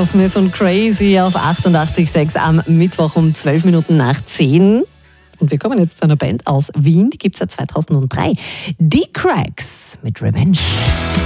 Aerosmith und Crazy auf 88,6 am Mittwoch um 12 Minuten nach 10. Und wir kommen jetzt zu einer Band aus Wien, die gibt es seit 2003. Die Cracks mit Revenge.